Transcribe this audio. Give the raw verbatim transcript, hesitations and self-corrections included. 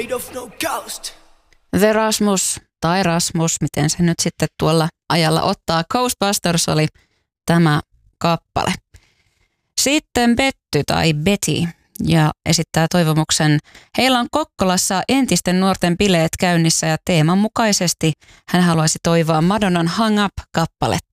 The Rasmus tai Rasmus, miten se nyt sitten tuolla ajalla ottaa. Ghostbusters oli tämä kappale. Sitten Betty tai Betty ja esittää toivomuksen. Heillä on Kokkolassa entisten nuorten bileet käynnissä ja teeman mukaisesti hän haluaisi toivoa Madonnan Hang Up -kappaletta.